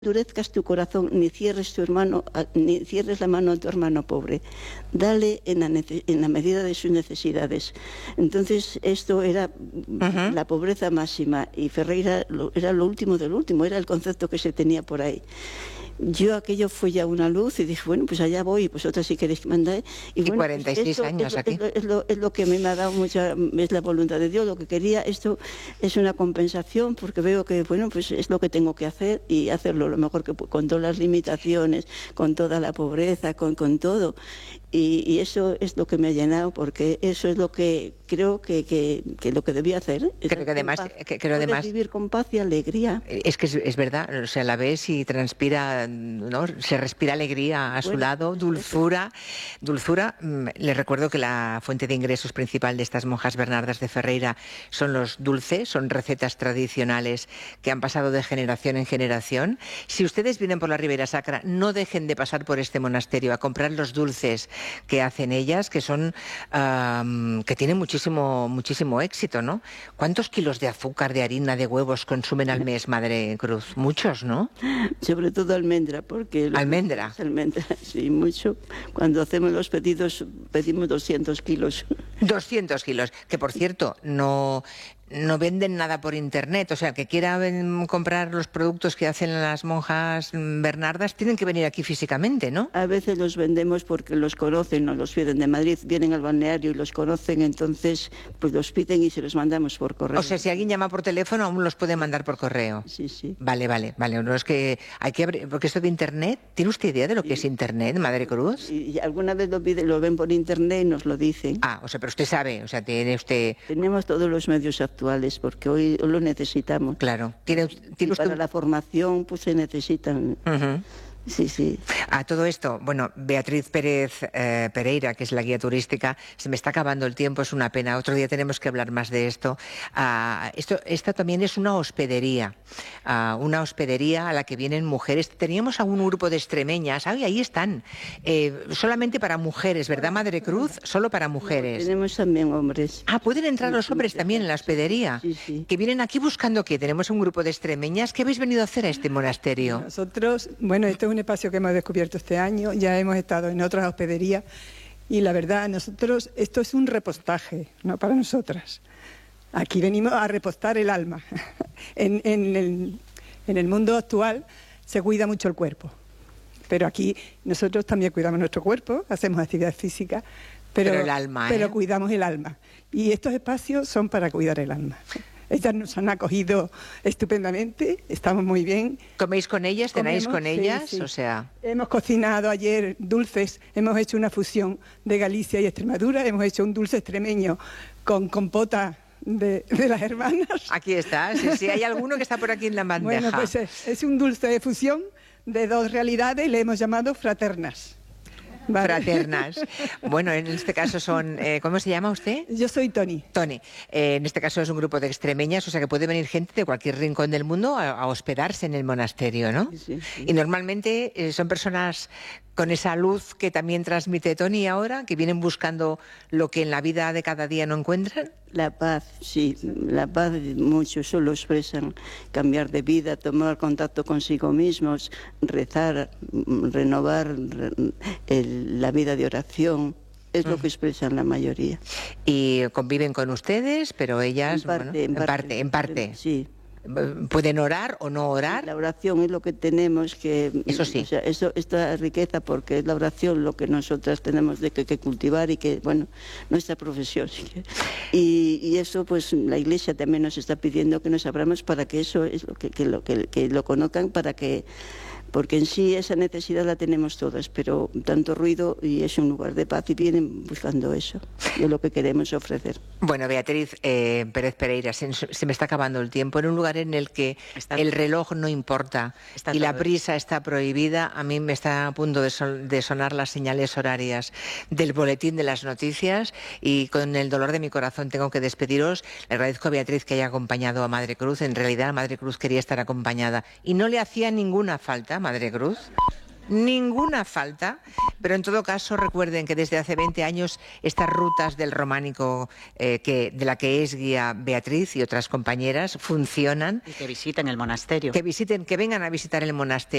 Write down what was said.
endurezcas tu corazón, ni cierres ni cierres la mano a tu hermano pobre. Dale en la medida de sus necesidades. Entonces, esto era la pobreza máxima, y Ferreira era lo último del último, era el concepto que se tenía por ahí. Yo, aquello fue ya una luz y dije, bueno, pues allá voy, vosotras si queréis que mandáis. Y bueno, 46 pues años aquí. Es lo que me ha dado es la voluntad de Dios, lo que quería. Esto es una compensación, porque veo que, bueno, pues es lo que tengo que hacer, y hacerlo lo mejor que puedo, con todas las limitaciones, con toda la pobreza, con todo. Y eso es lo que me ha llenado, porque eso es lo que creo que lo que debía hacer. Creo que además vivir con paz y alegría. Es que es verdad, o sea, la ves y transpira, ¿no? Se respira alegría a su lado, dulzura. Les recuerdo que la fuente de ingresos principal de estas monjas Bernardas de Ferreira son los dulces, son recetas tradicionales que han pasado de generación en generación. Si ustedes vienen por la Ribera Sacra, no dejen de pasar por este monasterio a comprar los dulces que hacen ellas, que son que tienen muchísimo éxito, ¿no? ¿Cuántos kilos de azúcar, de harina, de huevos consumen al mes, Madre Cruz? Muchos, ¿no? Sobre todo almendra, porque... ¿Almendra? Almendra, sí, mucho. Cuando hacemos los pedidos, pedimos 200 kilos. 200 kilos, que por cierto, no venden nada por internet, o sea, el que quiera comprar los productos que hacen las monjas Bernardas tienen que venir aquí físicamente, ¿no? A veces los vendemos porque los conocen, no los piden de Madrid, vienen al balneario y los conocen, entonces pues los piden y se los mandamos por correo. O sea, si alguien llama por teléfono, aún los puede mandar por correo. Sí. Vale. No, es que hay que abrir, porque esto de internet, ¿tiene usted idea de lo que es internet, Madre Cruz? Y alguna vez lo ven por internet y nos lo dicen. O sea, pero usted sabe, o sea, tiene usted... Tenemos todos los medios actuales, porque hoy lo necesitamos. Claro. ¿Tiene usted... Para la formación, pues se necesitan... Sí. A todo esto, bueno, Beatriz Pérez Pereira, que es la guía turística, se me está acabando el tiempo, es una pena. Otro día tenemos que hablar más de esto. Esta también es una hospedería a la que vienen mujeres. Teníamos a un grupo de extremeñas, ahí están, solamente para mujeres, ¿verdad, Madre Cruz? Solo para mujeres. No, tenemos también hombres. ¿Pueden entrar los hombres también en la hospedería? Sí. Que vienen aquí buscando ¿qué? Tenemos un grupo de extremeñas. ¿Qué habéis venido a hacer a este monasterio? Nosotros, bueno, esto es un espacio que hemos descubierto este año, ya hemos estado en otras hospederías y la verdad, esto es un repostaje, ¿no? Para nosotras. Aquí venimos a repostar el alma. En el mundo actual se cuida mucho el cuerpo, pero aquí nosotros también cuidamos nuestro cuerpo, hacemos actividad física, pero el alma, pero cuidamos el alma. Y estos espacios son para cuidar el alma. Ellas nos han acogido estupendamente, estamos muy bien. ¿Coméis con ellas? ¿Cenáis con ellas? Sí. O sea... Hemos cocinado ayer dulces, hemos hecho una fusión de Galicia y Extremadura, hemos hecho un dulce extremeño con compota de las hermanas. Aquí está, sí, hay alguno que está por aquí en la bandeja. Bueno, pues es un dulce de fusión de dos realidades, le hemos llamado fraternas. Vale. Fraternas. Bueno, en este caso son... ¿cómo se llama usted? Yo soy Toni. Toni. En este caso es un grupo de extremeñas, o sea que puede venir gente de cualquier rincón del mundo a hospedarse en el monasterio, ¿no? Sí. Y normalmente son personas con esa luz que también transmite Toni ahora, que vienen buscando lo que en la vida de cada día no encuentran. La paz, sí, la paz, muchos solo expresan cambiar de vida, tomar contacto consigo mismos, rezar, renovar la vida de oración, es lo que expresan la mayoría. Y conviven con ustedes, pero ellas, en parte. Sí. ¿Pueden orar o no orar? La oración es lo que tenemos que... Eso sí. O sea, esta riqueza, porque es la oración lo que nosotras tenemos que cultivar y que, bueno, nuestra profesión. Y eso, pues, la Iglesia también nos está pidiendo que nos abramos para que eso es que lo conozcan, para que... Porque en sí esa necesidad la tenemos todas, pero tanto ruido y es un lugar de paz y vienen buscando eso, y es lo que queremos ofrecer. Bueno, Beatriz Pérez Pereira, se me está acabando el tiempo. En un lugar en el que el reloj no importa y la prisa está prohibida, a mí me está a punto de sonar las señales horarias del boletín de las noticias y con el dolor de mi corazón tengo que despediros. Le agradezco a Beatriz que haya acompañado a Madre Cruz. En realidad, Madre Cruz quería estar acompañada y no le hacía ninguna falta, Madre Cruz. ninguna falta, pero en todo caso recuerden que desde hace 20 años estas rutas del románico de la que es guía Beatriz y otras compañeras funcionan. Y que visiten el monasterio. Que vengan a visitar el monasterio.